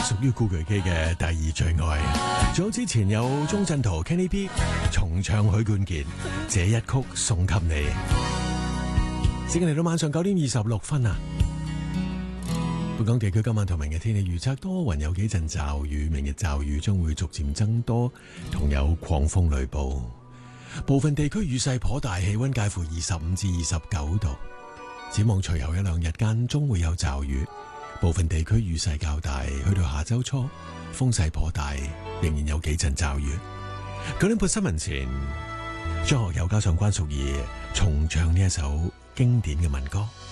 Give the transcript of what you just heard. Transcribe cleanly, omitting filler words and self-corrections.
屬於古巨基嘅第二最愛。早之前有鍾鎮濤 Kenny P 重唱許冠傑這一曲送給你。時間嚟到晚上9:26啊！本港地區今晚同明日天氣預測多雲，有幾陣驟雨，明日驟雨將會逐漸增多，同有狂風雷暴。部分地區雨勢頗大，氣溫介乎25至29度。展望隨後一兩日間中會有驟雨，部分地區雨勢較大，去到下周初風勢頗大，仍然有幾陣驟雨。9點半新聞前，張學友加上關淑怡重唱呢一首經典嘅民歌。